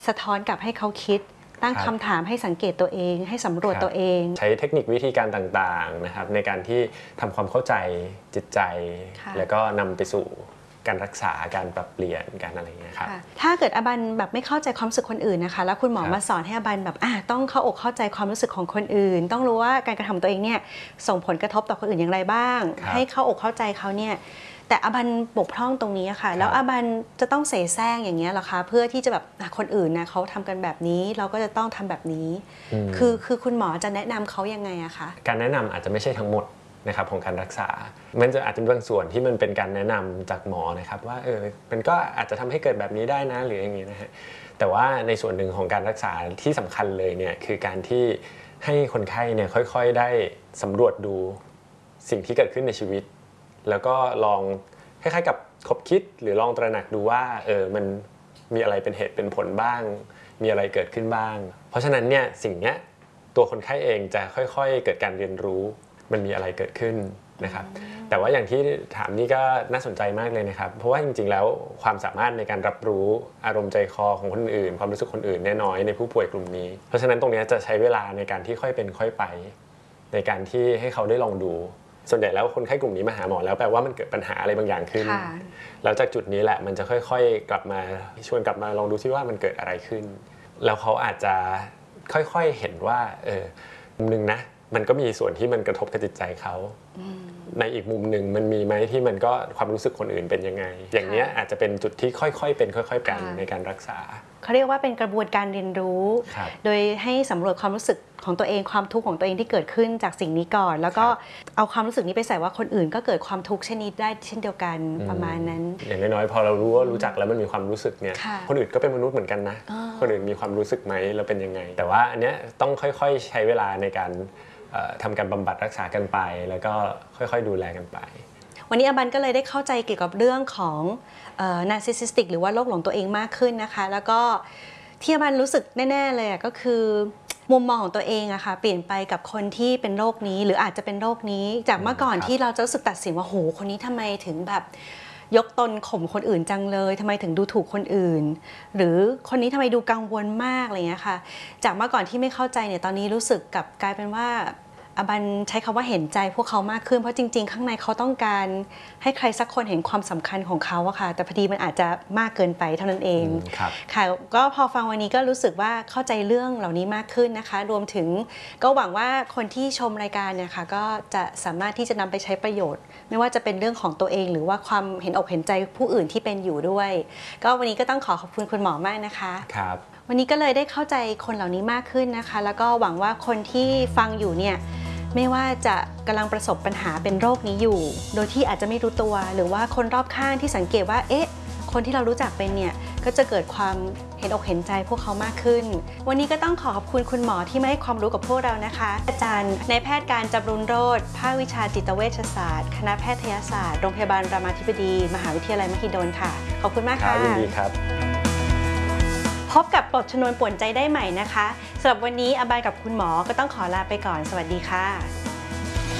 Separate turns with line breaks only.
สะท้อนกลับให้เขาคิดตั้งคำถามให้สังเกตตัวเองให้สำรวจตัวเอง
ใช้เทคนิควิธีการต่างๆนะครับในการที่ทำความเข้าใจจิตใจแล้วก็นำไปสู่การรักษาการปรับเปลี่ยนการอะไรเงี้ยครับ
ถ้าเกิดอบันแบบไม่เข้าใจความรู้สึกคนอื่นนะคะแล้วคุณหมอมาสอนให้อบันแบบต้องเข้าอกเข้าใจความรู้สึกของคนอื่นต้องรู้ว่าการกระทำตัวเองเนี่ยส่งผลกระทบต่อคนอื่นอย่างไรบ้างให้เข้าอกเข้าใจเขาเนี่ยแต่อบันบกพร่องตรงนี้ค่ะแล้วอบันจะต้องเสแสร้งอย่างเงี้ยหรอคะเพื่อที่จะแบบคนอื่นนะเขาทำกันแบบนี้เราก็จะต้องทำแบบนี้คือคุณหมอจะแนะนำเขายังไงอะคะ
การแนะนำอาจจะไม่ใช่ทั้งหมดนะครับของการรักษามันจะอาจจะเป็นบางส่วนที่มันเป็นการแนะนำจากหมอนะครับว่ามันก็อาจจะทำให้เกิดแบบนี้ได้นะหรืออย่างนี้นะฮะแต่ว่าในส่วนหนึ่งของการรักษาที่สำคัญเลยเนี่ยคือการที่ให้คนไข้เนี่ยค่อยๆได้สำรวจดูสิ่งที่เกิดขึ้นในชีวิตแล้วก็ลองคล้ายๆกับคบคิดหรือลองตระหนักดูว่ามันมีอะไรเป็นเหตุเป็นผลบ้างมีอะไรเกิดขึ้นบ้างเพราะฉะนั้นเนี่ยสิ่งเนี้ยตัวคนไข้เองจะค่อยๆเกิดการเรียนรู้มันมีอะไรเกิดขึ้นนะครับแต่ว่าอย่างที่ถามนี่ก็น่าสนใจมากเลยนะครับเพราะว่าจริงๆแล้วความสามารถในการรับรู้อารมณ์ใจคอของคนอื่นความรู้สึกคนอื่นน้อยในผู้ป่วยกลุ่มนี้เพราะฉะนั้นตรงนี้จะใช้เวลาในการที่ค่อยเป็นค่อยไปในการที่ให้เขาได้ลองดูส่วนใหญ่แล้วคนไข้กลุ่มนี้มาหาหมอแล้วแปลว่ามันเกิดปัญหาอะไรบางอย่างขึ้นแล้วจากจุดนี้แหละมันจะค่อยๆกลับมาชวนกลับมาลองดูซิว่ามันเกิดอะไรขึ้นแล้วเขาอาจจะค่อยๆเห็นว่ามุมนึงนะมันก็มีส่วนที่มันกระทบกับจิตใจเขาในอีกมุมหนึ่งมันมีไหมที่มันก็ความรู้สึกคนอื่นเป็นยังไงอย่างนี้อาจจะเป็นจุดที่ค่อยๆเป็นค่อยๆกันในการรักษา
เขาเรียกว่าเป็นกระบวนการเรียนรู้โดยให้สำรวจความรู้สึกของตัวเองความทุกข์ของตัวเองที่เกิดขึ้นจากสิ่งนี้ก่อนแล้วก็เอาความรู้สึกนี้ไปใส่ว่าคนอื่นก็เกิดความทุกข์เช่นนี้ได้เช่นเดียวกันประมาณนั้น
อย่างน้อยๆพอเรารู้จักแล้วมันมีความรู้สึกเนี่ยคนอื่นก็เป็นมนุษย์เหมือนกันนะคนอื่นมีความรู้สึกไหมแล้วเป็นยังไงแต่ว่าอันเนี้ยต้องค่อยๆใช้เวลาในการทำการบำบัดรักษากันไปแล้วก็ค่อยๆดูแลกันไป
วันนี้อบันก็เลยได้เข้าใจเกี่ยวกับเรื่องของnarcissistic หรือว่าโรคหลงตัวเองมากขึ้นนะคะแล้วก็ที่อบันรู้สึกแน่ๆเลยก็คือมุมมองของตัวเองอะค่ะเปลี่ยนไปกับคนที่เป็นโรคนี้หรืออาจจะเป็นโรคนี้จากเมื่อก่อนที่เราจะรู้สึกตัดสินว่าโหคนนี้ทำไมถึงแบบยกตนข่มคนอื่นจังเลยทำไมถึงดูถูกคนอื่นหรือคนนี้ทำไมดูกังวลมากอะไรเงี้ยค่ะจากเมื่อก่อนที่ไม่เข้าใจเนี่ยตอนนี้รู้สึกกับกลายเป็นว่าอบันใช้คำว่าเห็นใจพวกเขามากขึ้นเพราะจริงๆข้างในเขาต้องการให้ใครสักคนเห็นความสำคัญของเขาอะค่ะแต่พอดีมันอาจจะมากเกินไปเท่านั้นเองค่ะก็พอฟังวันนี้ก็รู้สึกว่าเข้าใจเรื่องเหล่านี้มากขึ้นนะคะรวมถึงก็หวังว่าคนที่ชมรายการเนี่ยค่ะก็จะสามารถที่จะนำไปใช้ประโยชน์ไม่ว่าจะเป็นเรื่องของตัวเองหรือว่าความเห็นอกเห็นใจผู้อื่นที่เป็นอยู่ด้วยก็วันนี้ก็ต้องขอบคุณคุณหมอมากนะคะ
ครับ
วันนี้ก็เลยได้เข้าใจคนเหล่านี้มากขึ้นนะคะแล้วก็หวังว่าคนที่ฟังอยู่เนี่ยไม่ว่าจะกำลังประสบปัญหาเป็นโรคนี้อยู่โดยที่อาจจะไม่รู้ตัวหรือว่าคนรอบข้างที่สังเกตว่าคนที่เรารู้จักเป็นเนี่ยก็จะเกิดความเห็นอกเห็นใจพวกเขามากขึ้นวันนี้ก็ต้องขอบคุณคุณหมอที่มาให้ความรู้กับพวกเรานะคะอาจารย์นายแพทย์การจำรุนโรจน์ภาควิชาจิตเวชศาสตร์คณะแพทยศาสตร์โรงพยาบาลรามาธิบดีมหาวิทยาลัยมหิดลค่ะขอบคุณมากค่ะ
ยินดีครับ
พบกับปลดชนวนป่วนใจได้ใหม่นะคะสำหรับวันนี้อบันกับคุณหมอก็ต้องขอลาไปก่อนสวัสดีค่ะ